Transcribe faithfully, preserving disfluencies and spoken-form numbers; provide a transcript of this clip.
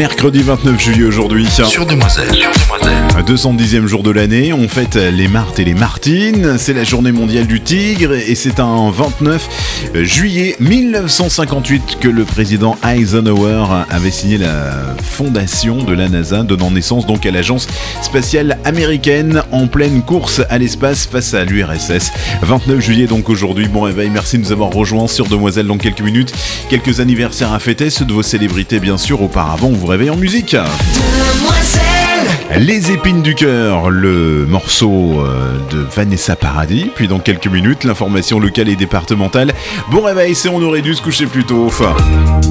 Mercredi vingt-neuf juillet aujourd'hui. Sur Demoiselle. Sur Demoiselle. deux cent dixième jour de l'année, on fête les Martes et les Martines, c'est la journée mondiale du tigre et c'est un vingt-neuf juillet mille neuf cent cinquante-huit que le président Eisenhower avait signé la fondation de la NASA, donnant naissance donc à l'agence spatiale américaine en pleine course à l'espace face à l'U R S S. vingt-neuf juillet donc aujourd'hui, bon réveil, merci de nous avoir rejoints sur Demoiselle dans quelques minutes. Quelques anniversaires à fêter, ceux de vos célébrités bien sûr, auparavant on vous réveille en musique. Demoiselle. Les épines du cœur, le morceau de Vanessa Paradis. Puis dans quelques minutes, l'information locale et départementale. Bon réveil, c'est on aurait dû se coucher plus tôt.